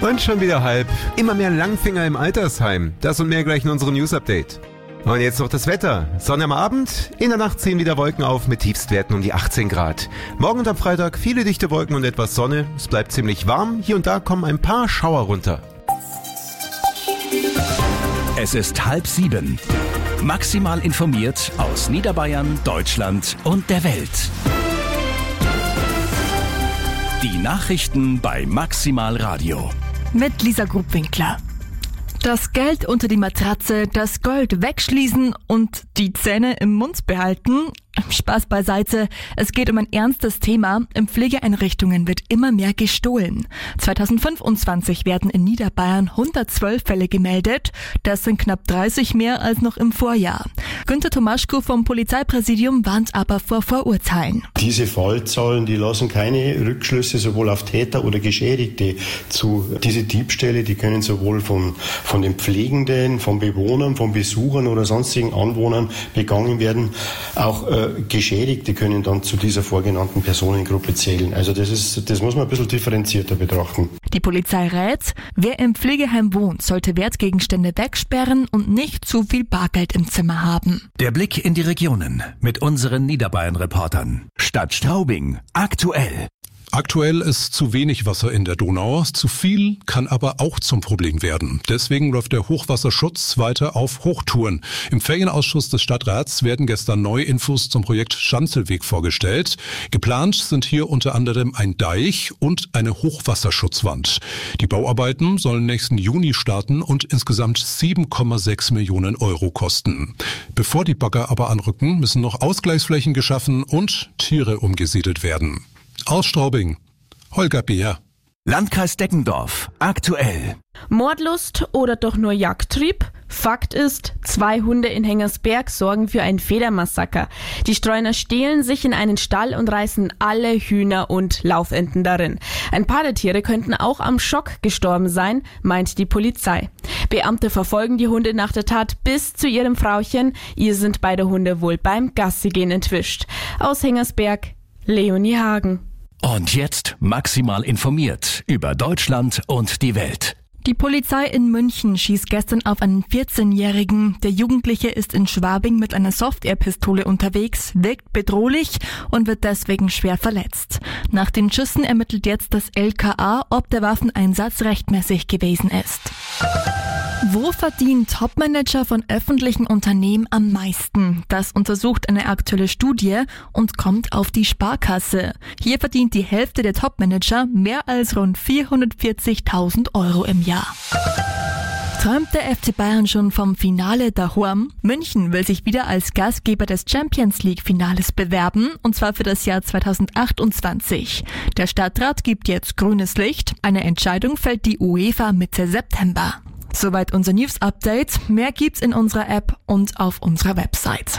Und schon wieder halb. Immer mehr Langfinger im Altersheim. Das und mehr gleich in unserem News-Update. Und jetzt noch das Wetter. Sonne am Abend, in der Nacht ziehen wieder Wolken auf mit Tiefstwerten um die 18 Grad. Morgen und am Freitag viele dichte Wolken und etwas Sonne. Es bleibt ziemlich warm. Hier und da kommen ein paar Schauer runter. Es ist 6:30. Maximal informiert aus Niederbayern, Deutschland und der Welt. Die Nachrichten bei Maximal Radio. Mit Lisa Grubwinkler. Das Geld unter die Matratze, das Gold wegschließen und die Zähne im Mund behalten. Spaß beiseite, es geht um ein ernstes Thema. In Pflegeeinrichtungen wird immer mehr gestohlen. 2025 werden in Niederbayern 112 Fälle gemeldet. Das sind knapp 30 mehr als noch im Vorjahr. Günter Tomaschko vom Polizeipräsidium warnt aber vor Vorurteilen. Diese Fallzahlen, die lassen keine Rückschlüsse sowohl auf Täter oder Geschädigte zu. Diese Diebstähle, die können sowohl von den Pflegenden, von Bewohnern, von Besuchern oder sonstigen Anwohnern begangen werden. Auch Geschädigte können dann zu dieser vorgenannten Personengruppe zählen. Also das muss man ein bisschen differenzierter betrachten. Die Polizei rät, wer im Pflegeheim wohnt, sollte Wertgegenstände wegsperren und nicht zu viel Bargeld im Zimmer haben. Der Blick in die Regionen mit unseren Niederbayern-Reportern. Stadt Straubing, aktuell. Aktuell ist zu wenig Wasser in der Donau, zu viel kann aber auch zum Problem werden. Deswegen läuft der Hochwasserschutz weiter auf Hochtouren. Im Ferienausschuss des Stadtrats werden gestern neue Infos zum Projekt Schanzelweg vorgestellt. Geplant sind hier unter anderem ein Deich und eine Hochwasserschutzwand. Die Bauarbeiten sollen nächsten Juni starten und insgesamt 7,6 Millionen Euro kosten. Bevor die Bagger aber anrücken, müssen noch Ausgleichsflächen geschaffen und Tiere umgesiedelt werden. Aus Straubing, Holger Beer. Landkreis Deggendorf, aktuell. Mordlust oder doch nur Jagdtrieb? Fakt ist, 2 Hunde in Hengersberg sorgen für ein Federmassaker. Die Streuner stehlen sich in einen Stall und reißen alle Hühner und Laufenten darin. Ein paar der Tiere könnten auch am Schock gestorben sein, meint die Polizei. Beamte verfolgen die Hunde nach der Tat bis zu ihrem Frauchen. Ihr sind beide Hunde wohl beim Gassigehen entwischt. Aus Hengersberg, Leonie Hagen. Und jetzt maximal informiert über Deutschland und die Welt. Die Polizei in München schießt gestern auf einen 14-Jährigen. Der Jugendliche ist in Schwabing mit einer Softair-Pistole unterwegs, wirkt bedrohlich und wird deswegen schwer verletzt. Nach den Schüssen ermittelt jetzt das LKA, ob der Waffeneinsatz rechtmäßig gewesen ist. Wo verdienen Topmanager von öffentlichen Unternehmen am meisten? Das untersucht eine aktuelle Studie und kommt auf die Sparkasse. Hier verdient die Hälfte der Topmanager mehr als rund 440.000 Euro im Jahr. Träumt der FC Bayern schon vom Finale daheim? München will sich wieder als Gastgeber des Champions-League-Finales bewerben, und zwar für das Jahr 2028. Der Stadtrat gibt jetzt grünes Licht. Eine Entscheidung fällt die UEFA Mitte September. Soweit unser News-Update. Mehr gibt's in unserer App und auf unserer Website.